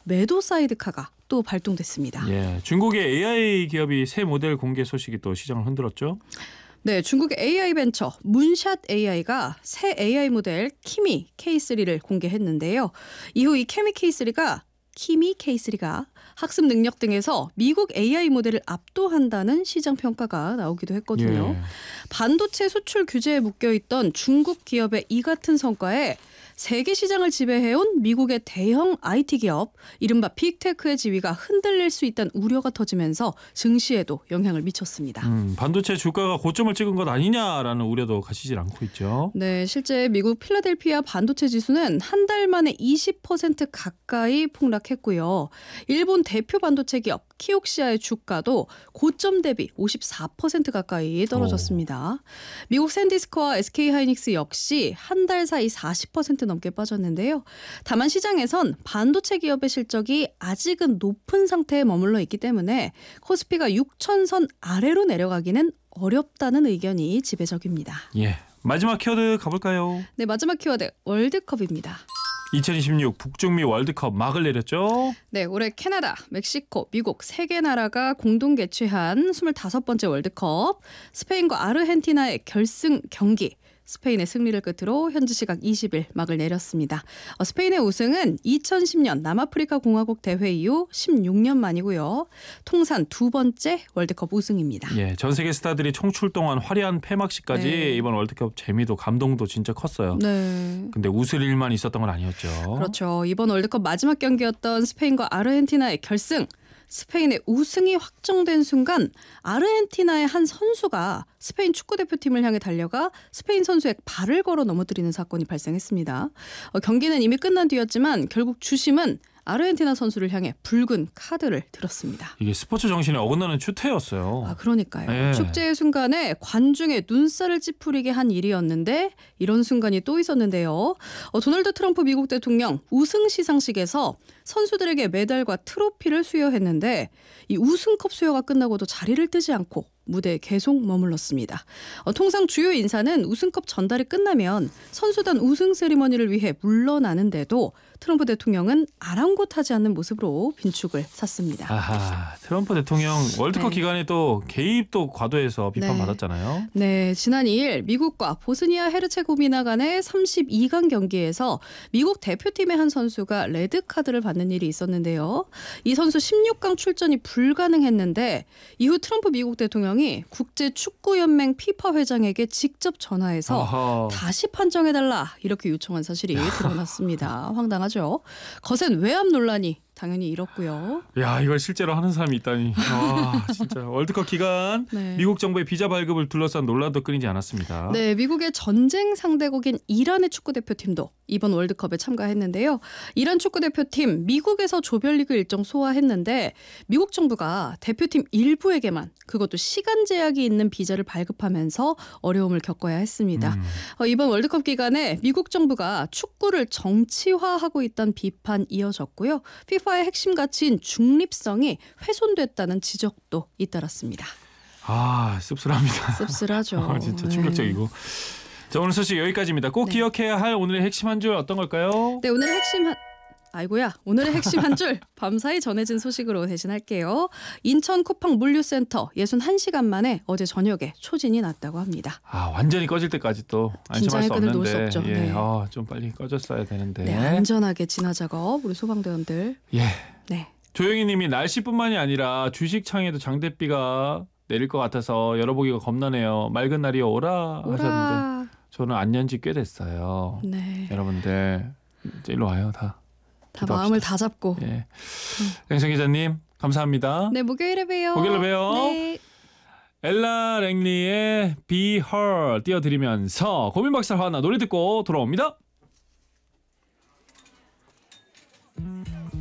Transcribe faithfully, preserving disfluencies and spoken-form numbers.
매도 사이드카가 또 발동됐습니다. 예, 중국의 에이아이 기업이 새 모델 공개 소식이 또 시장을 흔들었죠. 네, 중국의 에이아이 벤처 문샷 에이아이가 새 에이아이 모델 키미 케이 쓰리를 공개했는데요. 이후 이 키미 케이 쓰리가 키미 케이 쓰리가 학습 능력 등에서 미국 에이아이 모델을 압도한다는 시장 평가가 나오기도 했거든요. 예. 반도체 수출 규제에 묶여있던 중국 기업의 이 같은 성과에 세계 시장을 지배해온 미국의 대형 아이티 기업, 이른바 빅테크의 지위가 흔들릴 수 있다는 우려가 터지면서 증시에도 영향을 미쳤습니다. 음, 반도체 주가가 고점을 찍은 것 아니냐라는 우려도 가시질 않고 있죠. 네, 실제 미국 필라델피아 반도체 지수는 한 달 만에 이십 퍼센트 가까이 폭락했고요. 일본 대표 반도체 기업 키옥시아의 주가도 고점 대비 오십사 퍼센트 가까이 떨어졌습니다. 오. 미국 샌디스코와 에스케이하이닉스 역시 한 달 사이 사십 퍼센트 넘게 빠졌는데요. 다만 시장에선 반도체 기업의 실적이 아직은 높은 상태에 머물러 있기 때문에 코스피가 육천 선 아래로 내려가기는 어렵다는 의견이 지배적입니다. 예, 마지막 키워드 가볼까요? 네, 마지막 키워드 월드컵입니다. 이천이십육 북중미 월드컵 막을 내렸죠. 네, 올해 캐나다, 멕시코, 미국 세 개 나라가 공동 개최한 스물다섯 번째 월드컵, 스페인과 아르헨티나의 결승 경기. 스페인의 승리를 끝으로 현지 시각 이십 일 막을 내렸습니다. 어, 스페인의 우승은 이천십 년 남아프리카 공화국 대회 이후 십육 년 만이고요. 통산 두 번째 월드컵 우승입니다. 예, 전 세계 스타들이 총출동한 화려한 폐막식까지 네. 이번 월드컵 재미도 감동도 진짜 컸어요. 네. 근데 웃을 일만 있었던 건 아니었죠. 그렇죠. 이번 월드컵 마지막 경기였던 스페인과 아르헨티나의 결승. 스페인의 우승이 확정된 순간 아르헨티나의 한 선수가 스페인 축구대표팀을 향해 달려가 스페인 선수의 발을 걸어 넘어뜨리는 사건이 발생했습니다. 어, 경기는 이미 끝난 뒤였지만 결국 주심은 아르헨티나 선수를 향해 붉은 카드를 들었습니다. 이게 스포츠 정신에 어긋나는 추태였어요. 아, 그러니까요. 네. 축제의 순간에 관중의 눈살을 찌푸리게 한 일이었는데 이런 순간이 또 있었는데요. 어, 도널드 트럼프 미국 대통령 우승 시상식에서 선수들에게 메달과 트로피를 수여했는데 이 우승컵 수여가 끝나고도 자리를 뜨지 않고 무대에 계속 머물렀습니다. 어, 통상 주요 인사는 우승컵 전달이 끝나면 선수단 우승 세리머니를 위해 물러나는데도 트럼프 대통령은 아랑곳하지 않는 모습으로 빈축을 샀습니다. 아하, 트럼프 대통령 월드컵 네. 기간에 또 개입도 과도해서 비판받았잖아요. 네, 지난 이 일 미국과 보스니아 헤르체고비나 간의 삼십이 강 경기에서 미국 대표팀의 한 선수가 레드카드를 받는 일이 있었는데요. 이 선수 십육 강 출전이 불가능했는데 이후 트럼프 미국 대통령이 국제축구연맹 피파 회장에게 직접 전화해서 아하. 다시 판정해달라 이렇게 요청한 사실이 드러났습니다. 황당하죠. 거센 외압 논란이 당연히 일었고요. 야, 이걸 실제로 하는 사람이 있다니. 와, 진짜 월드컵 기간 네. 미국 정부의 비자 발급을 둘러싼 논란도 끊이지 않았습니다. 네, 미국의 전쟁 상대국인 이란의 축구대표팀도 이번 월드컵에 참가했는데요. 이란 축구대표팀 미국에서 조별리그 일정 소화했는데 미국 정부가 대표팀 일부에게만 그것도 시간 제약이 있는 비자를 발급하면서 어려움을 겪어야 했습니다. 음. 어, 이번 월드컵 기간에 미국 정부가 축구를 정치화하고 있다는 비판 이어졌고요. 피파의 핵심 가치인 중립성이 훼손됐다는 지적도 잇따랐습니다. 아, 씁쓸합니다. 씁쓸하죠. 아, 진짜 충격적이고. 네. 자, 오늘 소식 여기까지입니다. 꼭 네. 기억해야 할 오늘의 핵심 한 줄 어떤 걸까요? 네, 오늘의 핵심 한 아이고야. 오늘의 핵심 한 줄 밤사이 전해진 소식으로 대신할게요. 인천 쿠팡 물류센터 육십일 시간 만에 어제 저녁에 초진이 났다고 합니다. 아, 완전히 꺼질 때까지 또 안심할 긴장의 수 끈을 없는데. 놓을 수 없죠. 예, 네. 아, 좀 빨리 꺼졌어야 되는데. 네, 안전하게 진화 작업 우리 소방대원들. 예. 네. 조영희님이 날씨뿐만이 아니라 주식창에도 장대비가 내릴 것 같아서 열어보기가 겁나네요. 맑은 날이 오라 하셨는데 오라. 저는 안 연 지 꽤 됐어요. 네. 여러분들 이제 일로 와요 다. 다 마음을 다 잡고. 예. 강성 기자님 감사합니다. 네, 목요일에 봬요. 목요일에 봬요. 네. 엘라 랭리의 Be Her 띄워드리면서 고민 박사 하나 노래 듣고 돌아옵니다.